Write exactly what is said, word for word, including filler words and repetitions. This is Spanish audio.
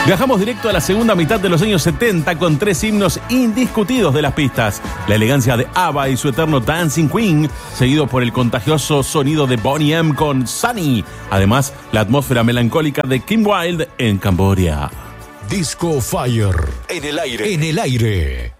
Viajamos directo a la segunda mitad de los años setenta con tres himnos indiscutidos de las pistas. La elegancia de ABBA y su eterno Dancing Queen, seguido por el contagioso sonido de Boney M con Sunny. Además, la atmósfera melancólica de Kim Wilde en Camboya. Disco Fire. En el aire. En el aire.